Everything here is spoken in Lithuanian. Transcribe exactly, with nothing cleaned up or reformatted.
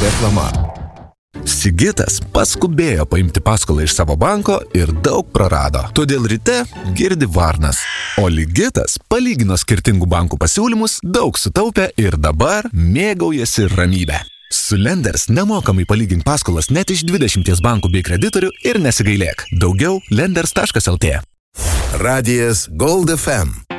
Reklama. Sigitas paskubėjo paimti paskolą iš savo banko ir daug prarado. Todėl ryte girdi varnas. O Ligitas palygino skirtingų bankų pasiūlymus, daug sutaupė ir dabar mėgaujasi ramybę. Su Lenders nemokamai palygink paskolas net iš dvidešimties bankų bei kreditorių ir nesigailėk. Daugiau lenders taškas el tė. Radijas Gold ef em.